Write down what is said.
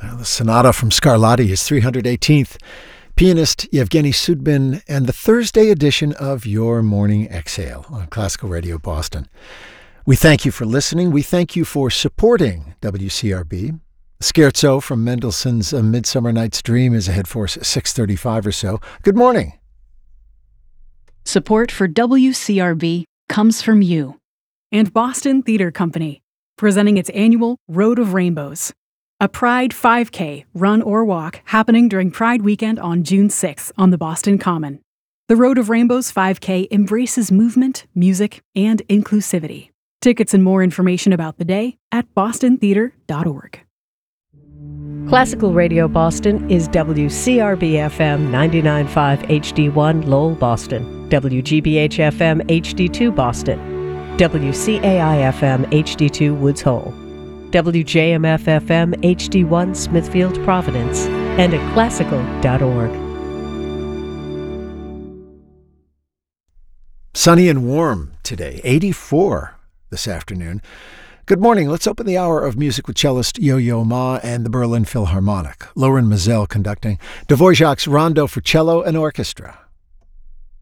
The sonata from Scarlatti is 318th. Pianist Yevgeny Sudbin, and the Thursday edition of Your Morning Exhale on Classical Radio Boston. We thank you for listening. We thank you for supporting WCRB. Scherzo from Mendelssohn's A Midsummer Night's Dream is ahead for us at 6:35 or so. Good morning. Support for WCRB comes from you and Boston Theatre Company, presenting its annual Road of Rainbows, a Pride 5K run or walk happening during Pride Weekend on June 6th on the Boston Common. The Road of Rainbows 5K embraces movement, music, and inclusivity. Tickets and more information about the day at bostontheater.org. Classical Radio Boston is WCRB-FM 99.5 HD1 Lowell, Boston, WGBH-FM HD2 Boston, WCAI-FM HD2 Woods Hole, WJMF-FM HD1 Smithfield, Providence, and at classical.org. Sunny and warm today, 84 this afternoon. Good morning. Let's open the hour of music with cellist Yo-Yo Ma and the Berlin Philharmonic. Lauren Mazel conducting Dvorak's Rondo for cello and orchestra.